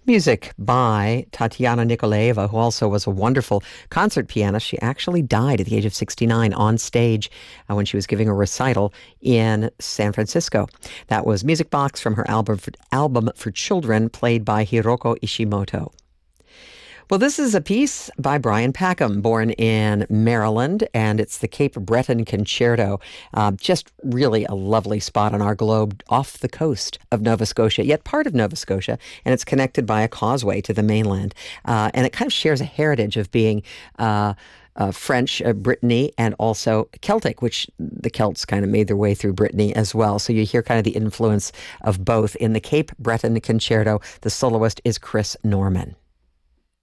Music by Tatiana Nikolaeva, who also was a wonderful concert pianist. She actually died at the age of 69 on stage when she was giving a recital in San Francisco. That was Music Box from her album for children, played by Hiroko Ishimoto. Well, this is a piece by Brian Packham, born in Maryland, and it's the Cape Breton Concerto. Just really a lovely spot on our globe off the coast of Nova Scotia, yet part of Nova Scotia, and it's connected by a causeway to the mainland. And it kind of shares a heritage of being French, Brittany, and also Celtic, which the Celts kind of made their way through Brittany as well. So you hear kind of the influence of both in the Cape Breton Concerto. The soloist is Chris Norman.